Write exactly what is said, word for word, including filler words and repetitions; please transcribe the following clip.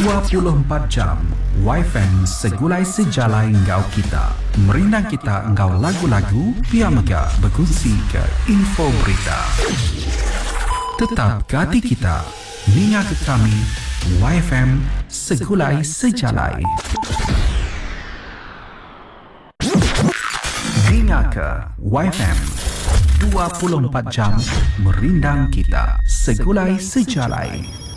dua puluh empat jam Y F M segulai sejalai engkau kita. Merindang kita engkau lagu-lagu, pihak mega berkongsi ke info berita. Tetap ke hati kita, ninga ke kami, Y F M segulai sejalai. Ninga ke Y F M dua puluh empat jam merindang kita segulai sejalai.